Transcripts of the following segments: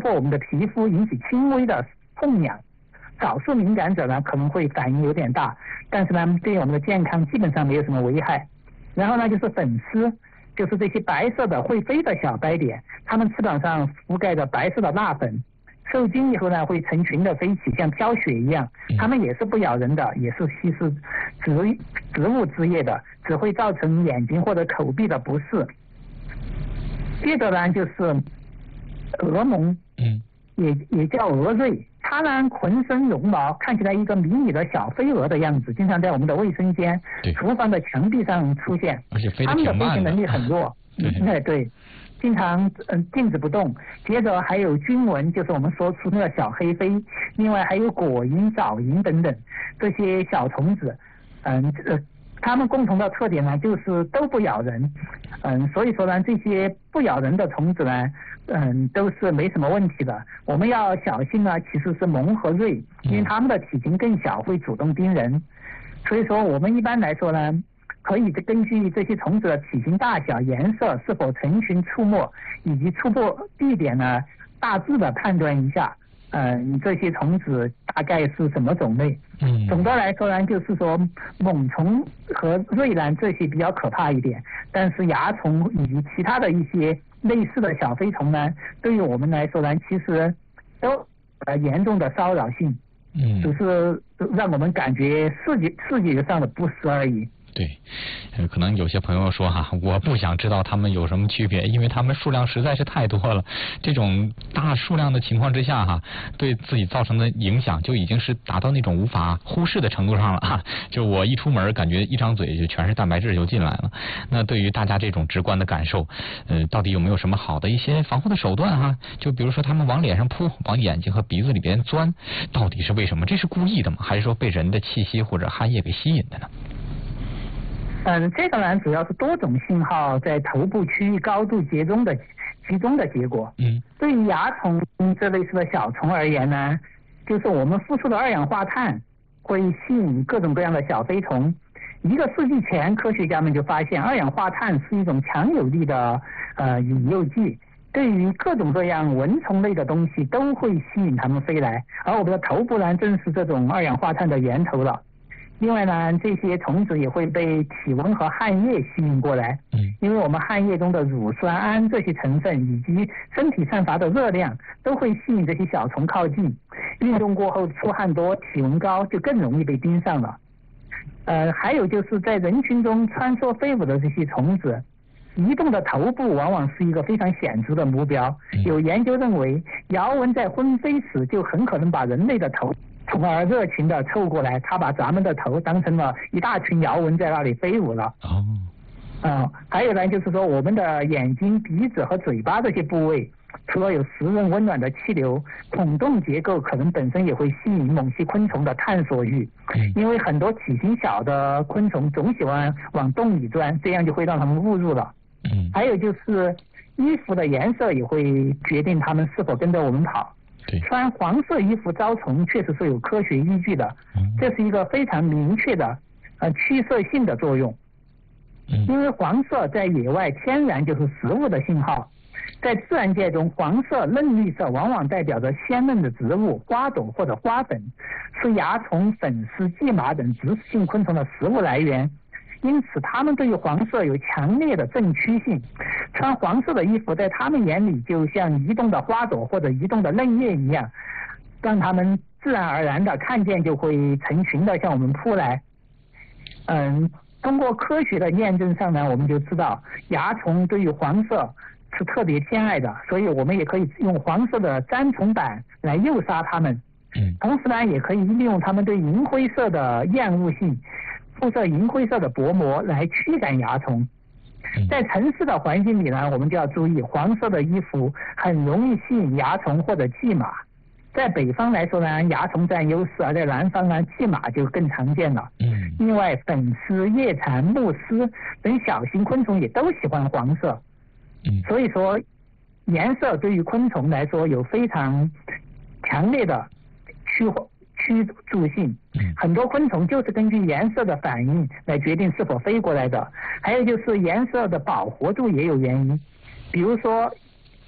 破我们的皮肤，引起轻微的痛痒。少数敏感者呢可能会反应有点大，但是呢对我们的健康基本上没有什么危害。然后呢就是粉丝，就是这些白色的会飞的小白点，它们翅膀上覆盖着白色的蜡粉，受精以后呢会成群的飞起，像飘雪一样。它们也是不咬人的，也是吸食植物汁液的，只会造成眼睛或者口鼻的不适。接着呢就是鹅虻，也叫鹅瑞，它呢浑身绒毛，看起来一个迷你的小飞蛾的样子，经常在我们的卫生间、厨房的墙壁上出现。 而且它们的飞行能力很弱，对，经常静止不动。接着还有军蚊，就是我们说出那个小黑飞，另外还有果蝇、藻蝇等等这些小虫子，它们共同的特点呢，就是都不咬人，所以说呢，这些不咬人的虫子呢，都是没什么问题的。我们要小心呢，其实是虻和蚋，因为它们的体型更小，会主动叮人。所以说，我们一般来说呢，可以根据这些虫子的体型大小、颜色、是否成群出没，以及出没地点呢，大致的判断一下。这些虫子大概是什么种类？总的来说呢，就是说猛虫和蚋呢这些比较可怕一点，但是蚜虫以及其他的一些类似的小飞虫呢，对于我们来说呢，其实都严重的骚扰性，只是让我们感觉视觉上的不适而已。 对，可能有些朋友说我不想知道它们有什么区别，因为它们数量实在是太多了。这种大数量的情况之下对自己造成的影响就已经是达到那种无法忽视的程度上了就我一出门感觉一张嘴就全是蛋白质就进来了。那对于大家这种直观的感受，到底有没有什么好的一些防护的手段就比如说他们往脸上扑，往眼睛和鼻子里边钻，到底是为什么？这是故意的吗？还是说被人的气息或者汗液给吸引的呢？ 这个呢主要是多种信号在头部区域高度集中的结果。对于蚜虫这类似的小虫而言呢，就是我们呼出的二氧化碳会吸引各种各样的小飞虫。1个世纪前，科学家们就发现二氧化碳是一种强有力的引诱剂，对于各种各样蚊虫类的东西都会吸引它们飞来，而我们的头部呢正是这种二氧化碳的源头了。另外呢，这些虫子也会被体温和汗液吸引过来，因为我们汗液中的乳酸胺这些成分以及身体散发的热量都会吸引这些小虫靠近。运动过后出汗多、体温高，就更容易被盯上了。还有就是在人群中穿梭飞舞的这些虫子，移动的头部往往是一个非常显著的目标。有研究认为，摇蚊在昏飞时就很可能把人类的头从而热情地凑过来，他把咱们的头当成了一大群摇蚊在那里飞舞了。还有呢，就是说我们的眼睛、鼻子和嘴巴这些部位，除了有湿润温暖的气流，孔洞结构可能本身也会吸引某些昆虫的探索欲。因为很多体型小的昆虫总喜欢往洞里钻，这样就会让它们误入了。还有就是衣服的颜色也会决定它们是否跟着我们跑。穿黄色衣服招虫确实是有科学依据的，这是一个非常明确的驱色性的作用。因为黄色在野外天然就是食物的信号，在自然界中，黄色、嫩绿色往往代表着鲜嫩的植物、花朵或者花粉，是蚜虫、粉丝、蓟马等植食性昆虫的食物来源。因此它们对于黄色有强烈的正趋性，穿黄色的衣服在他们眼里就像移动的花朵或者移动的嫩叶一样，让他们自然而然的看见就会成群的向我们扑来。通过科学的验证上呢，我们就知道蚜虫对于黄色是特别偏爱的，所以我们也可以用黄色的粘虫板来诱杀它们。同时呢，也可以利用它们对银灰色的厌恶性，附射银灰色的薄膜来驱赶蚜虫。在城市的环境里呢，我们就要注意黄色的衣服很容易吸引蚜虫或者蓟马。在北方来说呢，蚜虫占优势，而在南方呢，蓟马就更常见了。另外，粉丝、叶蝉、菟丝等小型昆虫也都喜欢黄色。所以说，颜色对于昆虫来说有非常强烈的驱逐性。很多昆虫就是根据颜色的反应来决定是否飞过来的。还有就是颜色的饱和度也有原因，比如说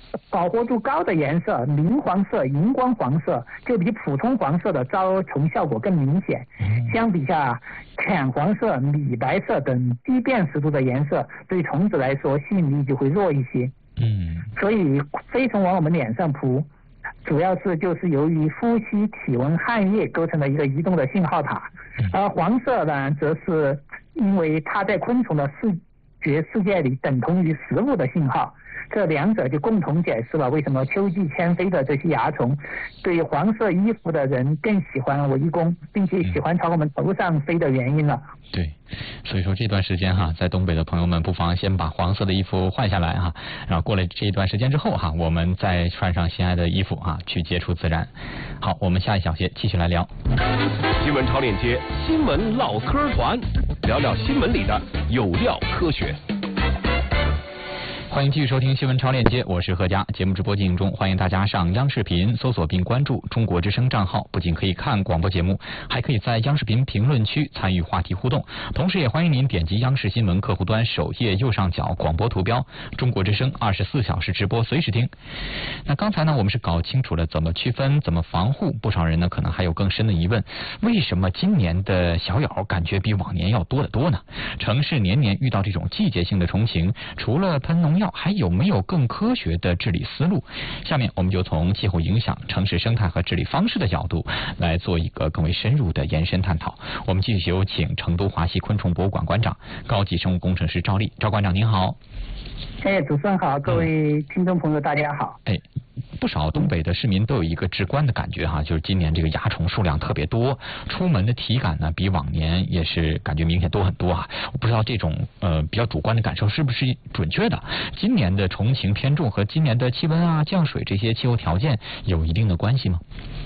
饱和度高的颜色，明黄色、荧光黄色，就比普通黄色的招虫效果更明显。相比下，浅黄色、米白色等低辨识度的颜色，对虫子来说吸引力就会弱一些。所以飞虫往我们脸上扑，主要就是由于呼吸、体温、汗液构成的一个移动的信号塔。而黄色呢，则是因为它在昆虫的视觉世界里等同于食物的信号。这两者就共同解释了为什么秋季迁飞的这些蚜虫对黄色衣服的人更喜欢围攻，并且喜欢朝我们头上飞的原因了。 对，所以说这段时间哈，在东北的朋友们不妨先把黄色的衣服换下来哈，然后过了这一段时间之后哈，我们再穿上心爱的衣服哈，去接触自然。好，我们下一小节继续来聊新闻超链接，新闻唠嗑团，聊聊新闻里的有料科学。 欢迎继续收听新闻超链接，我是何佳。节目直播进行中，欢迎大家上央视频搜索并关注中国之声账号，不仅可以看广播节目，还可以在央视频评论区参与话题互动。同时也欢迎您点击央视新闻客户端首页右上角广播图标，中国之声24小时直播，随时听。那刚才呢，我们是搞清楚了怎么区分、怎么防护，不少人呢可能还有更深的疑问：为什么今年的小咬感觉比往年要多得多呢？城市年年遇到这种季节性的虫情，除了喷农药，还有没有更科学的治理思路？下面我们就从气候影响、城市生态和治理方式的角度来做一个更为深入的延伸探讨。我们继续有请成都华西昆虫博物馆馆长、高级生物工程师赵丽。赵馆长您好。 主持人好，各位听众朋友大家好。 不少东北的市民都有一个直观的感觉哈，就是今年这个蚜虫数量特别多，出门的体感呢比往年也是感觉明显多很多啊。我不知道这种比较主观的感受是不是准确的？今年的虫情偏重和今年的气温啊、降水这些气候条件有一定的关系吗？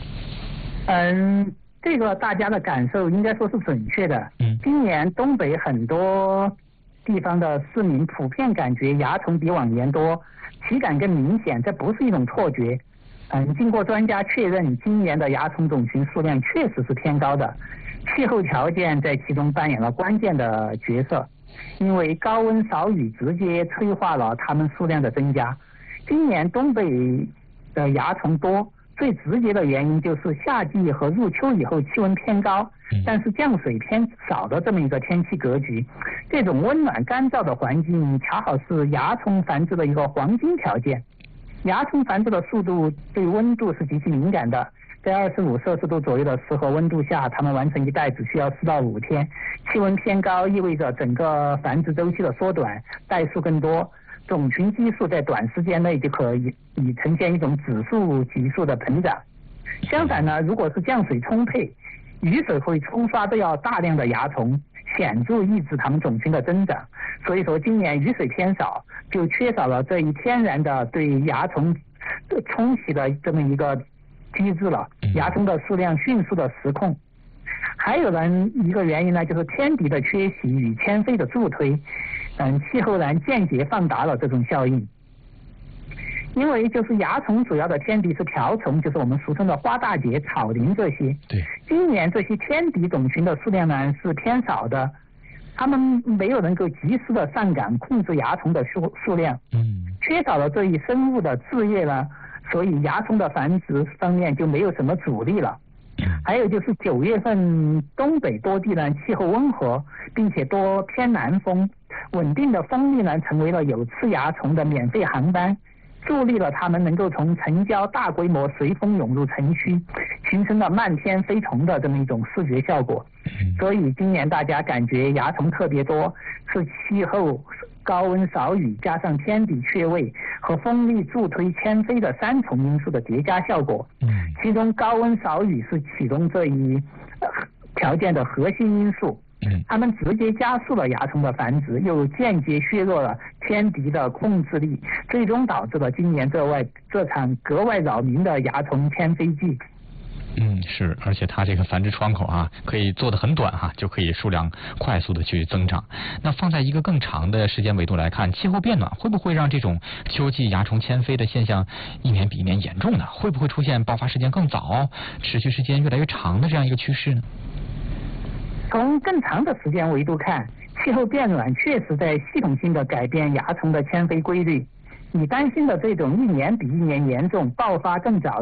这个大家的感受应该说是准确的。今年东北很多地方的市民普遍感觉蚜虫比往年多，体感更明显，这不是一种错觉。经过专家确认，今年的蚜虫种群数量确实是偏高的，气候条件在其中扮演了关键的角色，因为高温少雨直接催化了它们数量的增加。今年东北的蚜虫多，最直接的原因就是夏季和入秋以后气温偏高，但是降水偏少的这么一个天气格局。这种温暖干燥的环境恰好是蚜虫繁殖的一个黄金条件。蚜虫繁殖的速度对温度是极其敏感的，在25摄氏度左右的适合温度下，它们完成一代只需要4到5天。气温偏高意味着整个繁殖周期的缩短，代数更多，种群基数在短时间内就可以呈现一种指数级数的膨胀。相反呢，如果是降水充沛，雨水会冲刷掉大量的蚜虫，显著抑制它们种群的增长。所以说今年雨水偏少，就缺少了这一天然的对蚜虫冲洗的这么一个机制了，蚜虫的数量迅速的失控。还有一个原因呢，就是天敌的缺席与迁飞的助推，气候间接放大了这种效应。因为就是蚜虫主要的天敌是瓢虫，就是我们俗称的花大节、草蛉这些。 对， 今年这些天敌种群的数量呢是偏少的，他们没有能够及时的上岗控制蚜虫的数量。缺少了这一生物的制约呢，所以蚜虫的繁殖方面就没有什么阻力了。还有就是9月份东北多地呢气候温和，并且多偏南风，稳定的风力呢成为了有刺蚜虫的免费航班，助力了它们能够从城郊大规模随风涌入城区，形成了漫天飞虫的这么一种视觉效果。所以今年大家感觉蚜虫特别多，是气候高温少雨加上天敌缺位和风力助推迁飞的3重因素的叠加效果。其中高温少雨是启动这一条件的核心因素。它们直接加速了蚜虫的繁殖，又间接削弱了天敌的控制力，最终导致了今年这场格外扰民的蚜虫迁飞季。 是，而且它这个繁殖窗口啊，可以做得很短哈，就可以数量快速的去增长。那放在一个更长的时间维度来看，气候变暖会不会让这种秋季蚜虫迁飞的现象一年比一年严重呢？会不会出现爆发时间更早、持续时间越来越长的这样一个趋势呢？ 从更长的时间维度看，气候变暖确实在系统性的改变蚜虫的迁飞规律。 你担心的这种一年比一年严重、爆发更早